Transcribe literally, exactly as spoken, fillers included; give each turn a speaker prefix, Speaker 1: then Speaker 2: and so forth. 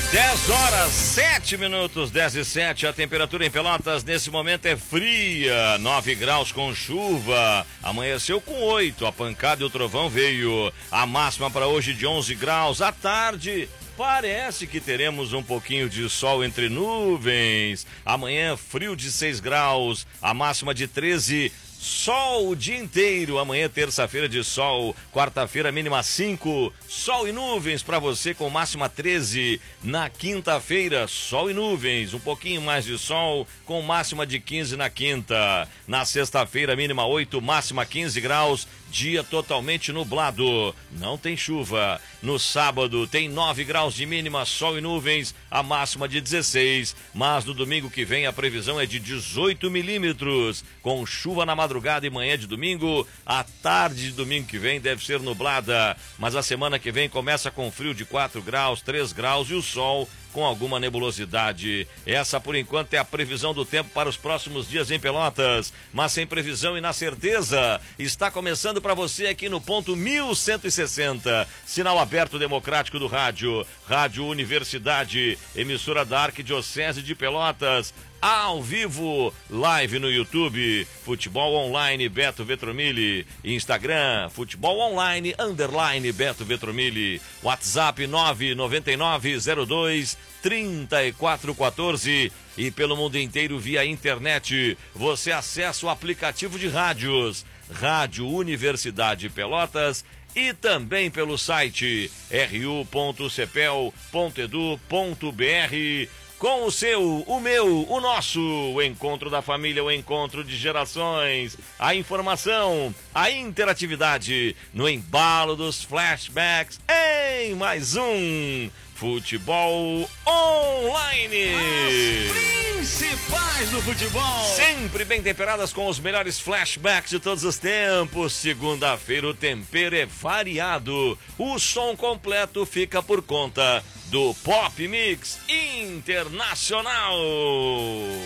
Speaker 1: dez horas, sete minutos, dez e sete, a temperatura em Pelotas nesse momento é fria, nove graus com chuva, amanheceu com oito, a pancada e o trovão veio, a máxima para hoje de onze graus, à tarde parece que teremos um pouquinho de sol entre nuvens, amanhã frio de seis graus, a máxima de treze, sol o dia inteiro, amanhã terça-feira de sol, quarta-feira mínima cinco, sol e nuvens para você com máxima treze, na quinta-feira sol e nuvens, um pouquinho mais de sol com máxima de quinze na quinta, na sexta-feira mínima oito, máxima quinze graus, dia totalmente nublado, não tem chuva. No sábado tem nove graus de mínima, sol e nuvens, a máxima de dezesseis, mas no domingo que vem a previsão é de dezoito milímetros, com chuva na madrugada e manhã de domingo, a tarde de domingo que vem deve ser nublada, mas a semana que vem começa com frio de quatro graus, três graus e o sol com alguma nebulosidade. Essa, por enquanto, é a previsão do tempo para os próximos dias em Pelotas, mas sem previsão e na certeza, está começando para você aqui no ponto mil cento e sessenta, sinal aberto democrático do rádio, Rádio Universidade, emissora da Arquidiocese de Pelotas, ao vivo, live no YouTube, Futebol Online Beto Vetromilli, Instagram, Futebol Online, underline Beto Vetromilli, WhatsApp nove nove nove zero dois três quatro um quatro e pelo mundo inteiro via internet, você acessa o aplicativo de rádios, Rádio Universidade Pelotas, e também pelo site r u ponto cepel ponto edu ponto br, com o seu, o meu, o nosso, o encontro da família, o encontro de gerações, a informação, a interatividade, no embalo dos flashbacks, em mais um Futebol Online. As principais do futebol. Sempre bem temperadas com os melhores flashbacks de todos os tempos. Segunda-feira o tempero é variado. O som completo fica por conta do Pop Mix Internacional.